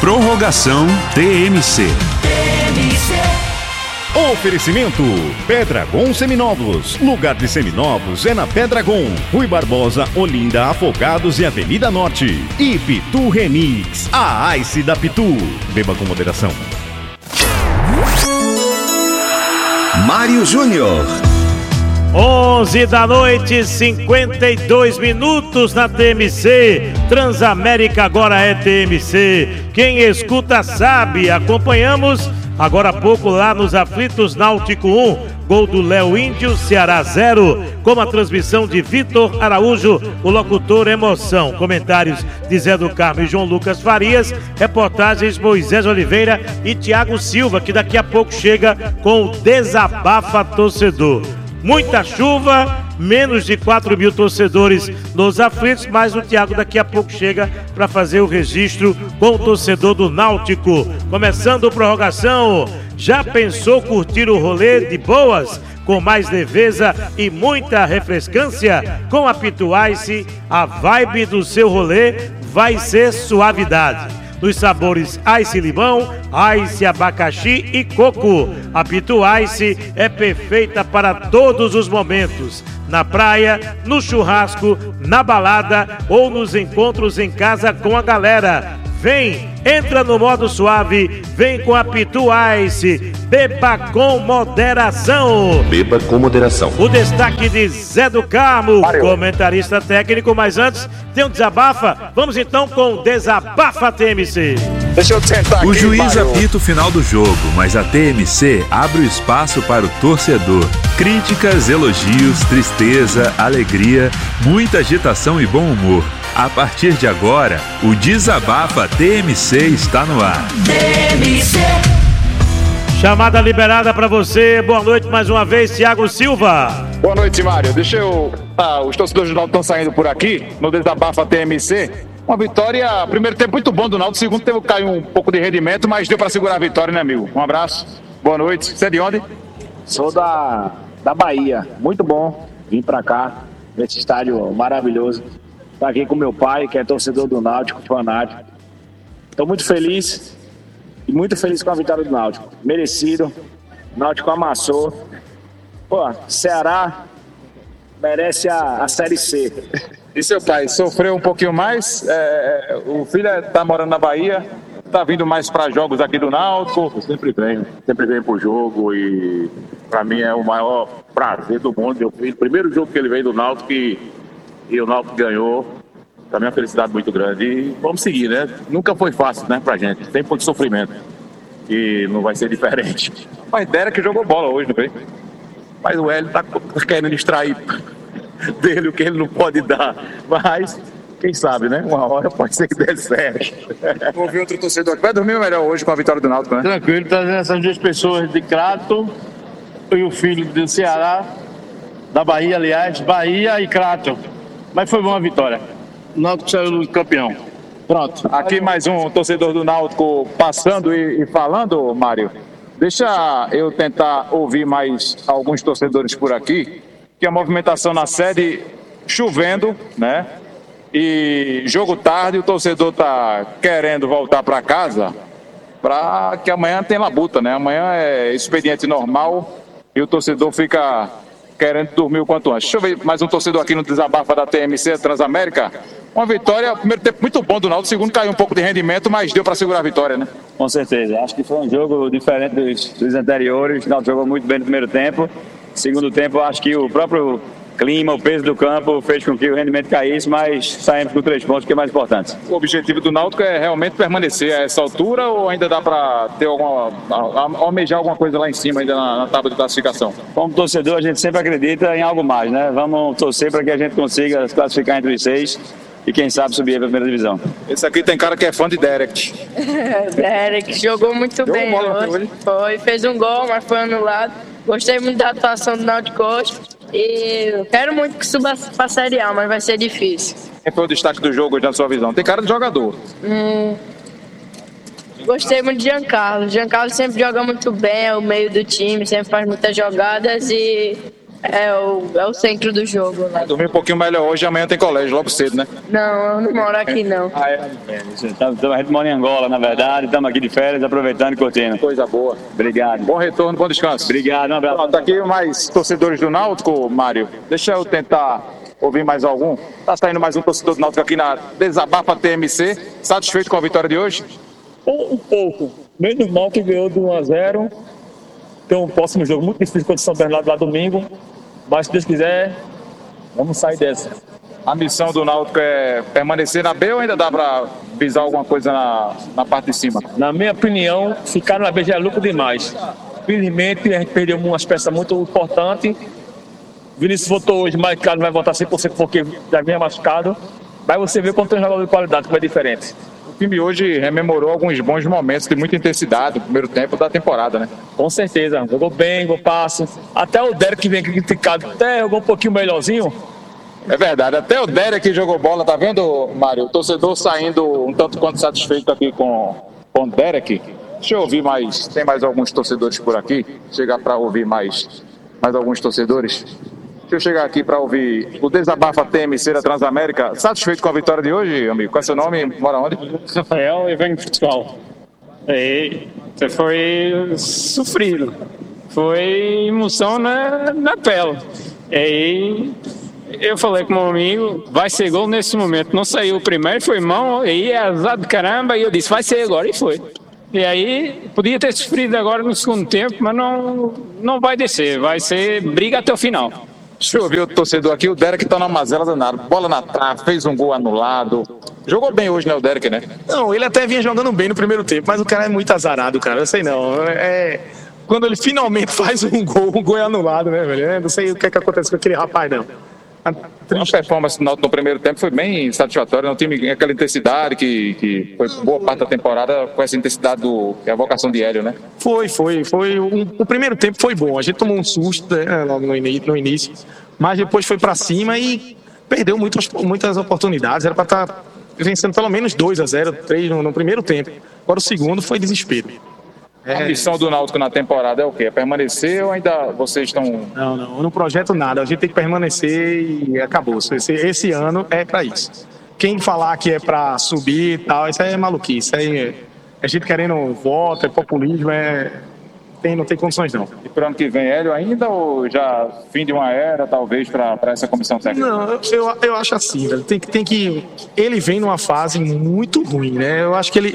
Prorrogação TMC. Oferecimento Pedragon Seminovos. Lugar de seminovos é na Pedragon. Rui Barbosa, Olinda, Afogados e Avenida Norte. E Pitu Remix, a Ice da Pitu. Beba com moderação. Mário Júnior. 11 da noite, 52 minutos na TMC. Transamérica agora é TMC. Quem escuta sabe. Acompanhamos agora há pouco lá nos Aflitos Náutico 1, gol do Léo Índio, Ceará 0, com a transmissão de Vitor Araújo, o locutor Emoção. Comentários de Zé do Carmo e João Lucas Farias, reportagens Moisés Oliveira e Tiago Silva, que daqui a pouco chega com o Desabafa Torcedor. Muita chuva, menos de 4 mil torcedores nos aflitos, mas o Thiago daqui a pouco chega para fazer o registro com o torcedor do Náutico. Começando a prorrogação, já pensou curtir o rolê de boas? Com mais leveza e muita refrescância? Com a Pitu Ice, a vibe do seu rolê vai ser suavidade. Nos sabores Ice Limão, Ice Abacaxi e Coco. A Pitu Ice é perfeita para todos os momentos. Na praia, no churrasco, na balada ou nos encontros em casa com a galera. Vem, entra no modo suave, vem com a Pitu Ice. Beba com moderação. Beba com moderação. O destaque de Zé do Carmo, comentarista técnico, mas antes tem um desabafa. Vamos então com o Desabafa TMC. Deixa eu sentar aqui. O juiz apita o final do jogo, mas a TMC abre o espaço para o torcedor. Críticas, elogios, tristeza, alegria, muita agitação e bom humor. A partir de agora, o Desabafa TMC está no ar. TMC. Chamada liberada para você. Boa noite mais uma vez, Tiago Silva. Boa noite, Mário. Os torcedores do Náutico estão saindo por aqui no Desabafa TMC. Uma vitória, primeiro tempo muito bom do Náutico, segundo tempo caiu um pouco de rendimento, mas deu para segurar a vitória, né, amigo? Um abraço, boa noite. Você é de onde? Sou da Bahia, muito bom vir para cá, nesse estádio maravilhoso. Estou aqui com meu pai, que é torcedor do Náutico, fanático. Estou muito feliz e muito feliz com a vitória do Náutico. Merecido, o Náutico amassou. Pô, Ceará merece a Série C. E seu pai, sofreu um pouquinho mais? O filho está morando na Bahia, está vindo mais para jogos aqui do Náutico? Eu sempre venho pro jogo e para mim é o maior prazer do mundo. Eu fiz o primeiro jogo que ele veio do Náutico e o Náutico ganhou. Para mim é uma felicidade muito grande. E vamos seguir, né? Nunca foi fácil, né, pra gente. Sempre foi de sofrimento. E não vai ser diferente. Mas Derek jogou bola hoje, não foi? Mas o Hélio tá querendo extrair dele o que ele não pode dar. Mas, quem sabe, né? Uma hora pode ser que dê certo. Ouvi outro torcedor. Vai dormir melhor hoje com a vitória do Náutico, né? Tranquilo, trazendo essas duas pessoas de Crato e o filho do Ceará, da Bahia, aliás, Bahia e Crato. Mas foi boa a vitória. O Náutico saiu campeão. Pronto. Aqui mais um torcedor do Náutico passando e falando, Mário. Deixa eu tentar ouvir mais alguns torcedores por aqui, que a movimentação na sede chovendo, né? E jogo tarde, o torcedor tá querendo voltar para casa para que amanhã tenha labuta, né? Amanhã é expediente normal e o torcedor fica querendo dormir o quanto antes. Deixa eu ver mais um torcedor aqui no Desabafa da TMC Transamérica. Uma vitória, primeiro tempo muito bom do Náutico, segundo caiu um pouco de rendimento, mas deu para segurar a vitória, né? Com certeza, acho que foi um jogo diferente dos anteriores. O Náutico jogou muito bem no primeiro tempo. Segundo tempo, acho que o próprio clima, o peso do campo fez com que o rendimento caísse, mas saímos com 3 pontos, que é mais importante. O objetivo do Náutico é realmente permanecer a essa altura ou ainda dá para ter almejar alguma coisa lá em cima, ainda na tábua de classificação? Como torcedor, a gente sempre acredita em algo mais, né? Vamos torcer para que a gente consiga se classificar entre os 6 e quem sabe subir para a primeira divisão. Esse aqui tem cara que é fã de Derek. Derek jogou muito bem hoje. Fez um gol, mas foi anulado. Gostei muito da atuação do Náutico hoje. E quero muito que suba para a Série A, mas vai ser difícil. Quem foi o destaque do jogo hoje na sua visão? Tem cara de jogador. Gostei muito de Giancarlo. Giancarlo sempre joga muito bem, é o meio do time, sempre faz muitas jogadas e É o centro do jogo lá. Dormir um pouquinho melhor hoje, amanhã tem colégio, logo cedo, né? Não, eu não moro aqui não. A gente mora em Angola, na verdade, estamos aqui de férias, aproveitando e curtindo. Coisa boa. Obrigado. Bom retorno, bom descanso. Obrigado, um abraço. Tá aqui mais torcedores do Náutico, Mário. Deixa eu tentar ouvir mais algum. Tá saindo mais um torcedor do Náutico aqui na Desabafa TMC. Satisfeito com a vitória de hoje? Um pouco. Menos mal que ganhou de 1-0. Tem um próximo jogo muito difícil contra o São Bernardo lá domingo. Mas se Deus quiser, vamos sair dessa. A missão do Náutico é permanecer na B ou ainda dá para visar alguma coisa na parte de cima? Na minha opinião, ficar na B já é lucro demais. Infelizmente, a gente perdeu umas peças muito importantes. Vinícius voltou hoje, mas claro, não vai voltar 100% porque já vinha machucado. Mas você vê quanto tem um jogador de qualidade, como é diferente. O time hoje rememorou alguns bons momentos de muita intensidade no primeiro tempo da temporada, né? Com certeza, jogou bem, jogou passo. Até o Derek que vem criticado, até jogou um pouquinho melhorzinho. É verdade, até o Derek jogou bola, tá vendo, Mário? O torcedor saindo um tanto quanto satisfeito aqui com o Derek. Deixa eu ouvir mais, tem mais alguns torcedores por aqui? Chegar para ouvir mais alguns torcedores. Deixa eu chegar aqui para ouvir o Desabafa TMC da Transamérica. Satisfeito com a vitória de hoje, amigo? Qual é seu nome? Mora onde? Rafael, eu venho de Portugal. Foi sofrido. Foi emoção na pele. Eu falei com meu amigo, vai ser gol nesse momento. Não saiu o primeiro, foi mão, aí é azar de caramba. E eu disse, vai ser agora, e foi. E aí, podia ter sofrido agora no segundo tempo, mas não vai descer. Vai ser briga até o final. Deixa eu ver o torcedor aqui, o Derek tá na mazela danada. Bola na trave, fez um gol anulado. Jogou bem hoje, né, o Derek, né? Não, ele até vinha jogando bem no primeiro tempo, mas o cara é muito azarado, cara. Eu sei não. Quando ele finalmente faz um gol é anulado, né, velho? Eu não sei o que acontece com aquele rapaz, não. A performance do Náutico no primeiro tempo foi bem satisfatória. Um time com aquela intensidade que foi boa parte da temporada com essa intensidade que é a vocação de Hélio, né? Foi. O primeiro tempo foi bom. A gente tomou um susto, né, logo no início, mas depois foi pra cima e perdeu muitas oportunidades. Era pra estar vencendo pelo menos 2-0, 3 no primeiro tempo. Agora o segundo foi desespero. A missão do Náutico na temporada é o quê? É permanecer ou ainda vocês estão... Não, eu não projeto nada. A gente tem que permanecer e acabou. Esse ano é para isso. Quem falar que é para subir e tal, isso aí é maluquice. Isso aí a gente querendo voto, é populismo, não tem condições não. E para o ano que vem, Hélio, ainda ou já fim de uma era, talvez, para essa comissão técnica? Não, eu acho assim, velho. Tem que... Ele vem numa fase muito ruim, né? Eu acho que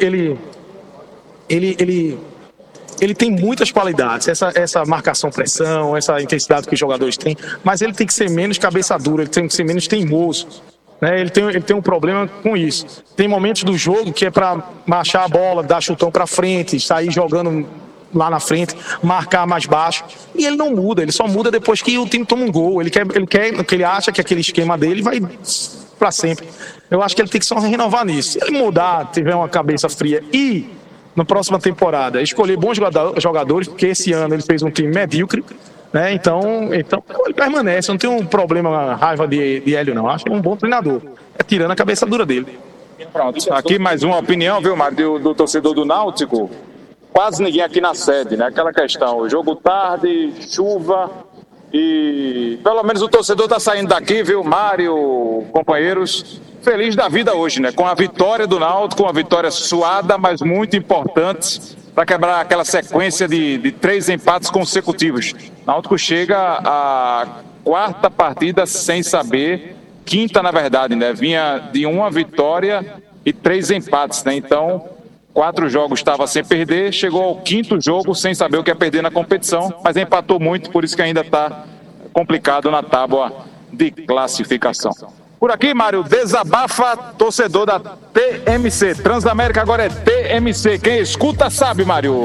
ele tem muitas qualidades, essa marcação-pressão, essa intensidade que os jogadores têm, mas ele tem que ser menos cabeça dura, ele tem que ser menos teimoso. Né? Ele tem um problema com isso. Tem momentos do jogo que é para marchar a bola, dar chutão para frente, sair jogando lá na frente, marcar mais baixo, e ele não muda, ele só muda depois que o time toma um gol. Ele acha que aquele esquema dele vai para sempre. Eu acho que ele tem que só renovar nisso. Se ele mudar, tiver uma cabeça fria e na próxima temporada escolher bons jogadores, porque esse ano ele fez um time medíocre, né? Então ele permanece. Não tem um problema, raiva de Hélio, não. Acho que é um bom treinador. É tirando a cabeça dura dele. Pronto. Aqui mais uma opinião, viu, Mário, do torcedor do Náutico. Quase ninguém aqui na sede, né? Aquela questão, jogo tarde, chuva e pelo menos o torcedor tá saindo daqui, viu, Mário, companheiros, feliz da vida hoje, né? Com a vitória do Náutico, uma vitória suada, mas muito importante para quebrar aquela sequência de 3 empates consecutivos. Náutico chega à 4ª partida sem saber, 5ª na verdade, né? Vinha de 1 vitória e 3 empates, né? Então 4 jogos estava sem perder, chegou ao 5º jogo sem saber o que é perder na competição, mas empatou muito, por isso que ainda está complicado na tábua de classificação. Por aqui, Mário, Desabafa, torcedor da TMC. Transamérica agora é TMC. Quem escuta sabe, Mário.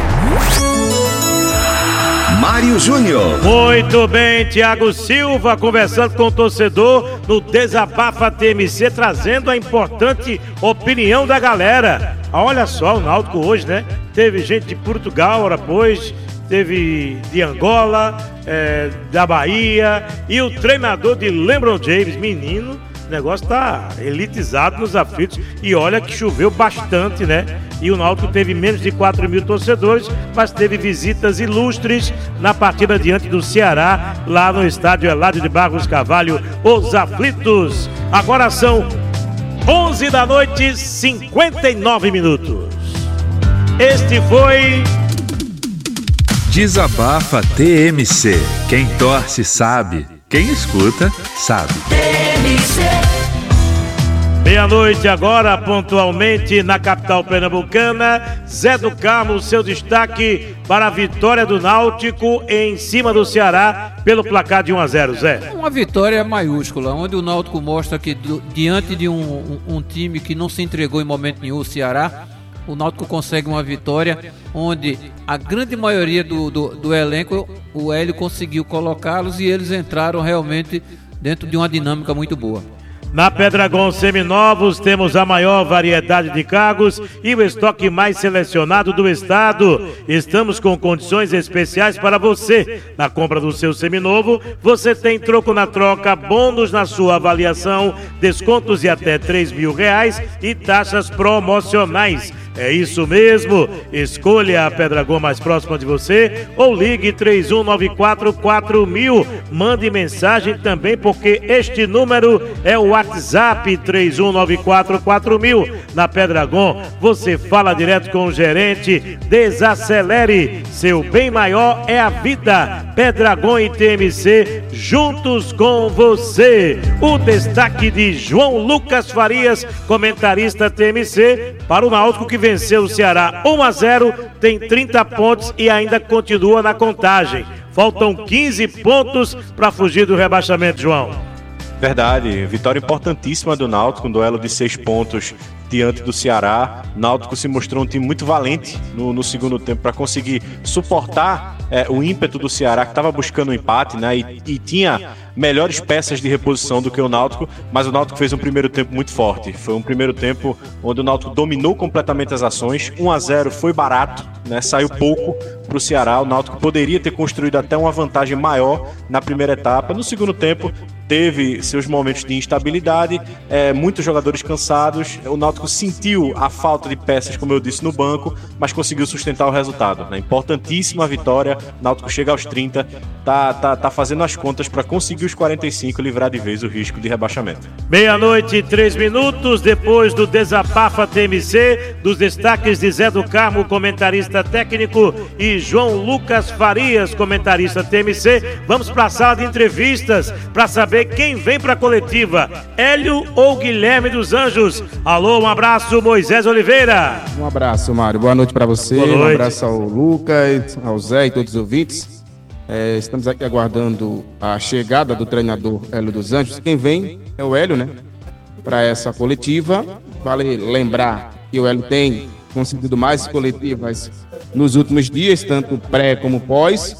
Mário Júnior. Muito bem, Thiago Silva conversando com o torcedor no Desabafa TMC, trazendo a importante opinião da galera. Olha só, o Náutico hoje, né? Teve gente de Portugal, depois teve de Angola, da Bahia, e o treinador de LeBron James, menino, negócio tá elitizado nos aflitos. E olha que choveu bastante, né? E o Náutico teve menos de 4 mil torcedores, mas teve visitas ilustres na partida diante do Ceará, lá no estádio Eladio de Barros Carvalho, os aflitos. Agora são 11 da noite, 59 minutos. Este foi... Desabafa TMC. Quem torce sabe, quem escuta sabe. Meia-noite agora, pontualmente na capital pernambucana. Zé do Carmo, seu destaque para a vitória do Náutico em cima do Ceará pelo placar de 1-0, Zé. Uma vitória maiúscula, onde o Náutico mostra que diante de um time que não se entregou em momento nenhum, o Ceará, o Náutico consegue uma vitória onde a grande maioria do elenco, o Hélio conseguiu colocá-los e eles entraram realmente dentro de uma dinâmica muito boa. Na Pedragon Seminovos temos a maior variedade de cargos e o estoque mais selecionado do estado. Estamos com condições especiais para você. Na compra do seu seminovo, você tem troco na troca, bônus na sua avaliação, descontos de até R$3.000 e taxas promocionais. É isso mesmo, escolha a Pedragon mais próxima de você ou ligue 3194-4000. Mande mensagem também, porque este número é o WhatsApp 3194-4000. Na Pedragon você fala direto com o gerente. Desacelere, seu bem maior é a vida. Pedragon e TMC juntos com você. O destaque de João Lucas Farias, comentarista TMC, para o Náutico, que venceu o Ceará 1-0, tem 30 pontos e ainda continua na contagem. Faltam 15 pontos para fugir do rebaixamento, João. Verdade, vitória importantíssima do Náutico, um duelo de 6 pontos diante do Ceará. O Náutico se mostrou um time muito valente no segundo tempo para conseguir suportar o ímpeto do Ceará, que estava buscando um empate, né? E tinha melhores peças de reposição do que o Náutico, mas o Náutico fez um primeiro tempo muito forte. Foi um primeiro tempo onde o Náutico dominou completamente as ações. 1-0 foi barato, né? Saiu pouco para o Ceará. O Náutico poderia ter construído até uma vantagem maior na primeira etapa. No segundo tempo teve seus momentos de instabilidade, muitos jogadores cansados. O Náutico sentiu a falta de peças, como eu disse, no banco, mas conseguiu sustentar o resultado, né? Importantíssima vitória. O Náutico chega aos 30, tá fazendo as contas para conseguir os 45 e livrar de vez o risco de rebaixamento. Meia-noite e 3 minutos, depois do Desabafa TMC, dos destaques de Zé do Carmo, comentarista técnico, e João Lucas Farias, comentarista TMC, vamos para a sala de entrevistas para saber quem vem para a coletiva, Hélio ou Guilherme dos Anjos. Alô, um abraço, Moisés Oliveira. Um abraço, Mário, boa noite para você. Boa noite. Um abraço ao Lucas, ao Zé e todos os ouvintes. Estamos aqui aguardando a chegada do treinador Hélio dos Anjos. Quem vem é o Hélio, né? Para essa coletiva. Vale lembrar que o Hélio tem conseguido mais coletivas nos últimos dias, tanto pré como pós.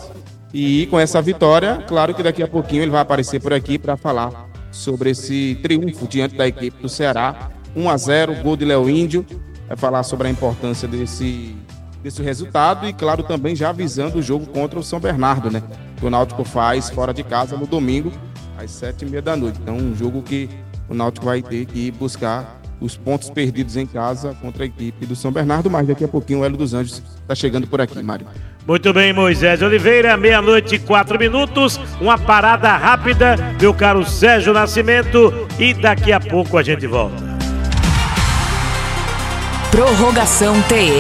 E com essa vitória, claro que daqui a pouquinho ele vai aparecer por aqui para falar sobre esse triunfo diante da equipe do Ceará. 1-0, gol de Léo Índio. Vai falar sobre a importância desse resultado e, claro, também já avisando o jogo contra o São Bernardo, né? Que o Náutico faz fora de casa no domingo, às 7h30 da noite. Então, um jogo que o Náutico vai ter que buscar os pontos perdidos em casa contra a equipe do São Bernardo, mas daqui a pouquinho o Hélio dos Anjos está chegando por aqui, Mário. Muito bem, Moisés Oliveira, meia-noite e 4 minutos, uma parada rápida, meu caro Sérgio Nascimento, e daqui a pouco a gente volta. Prorrogação TE.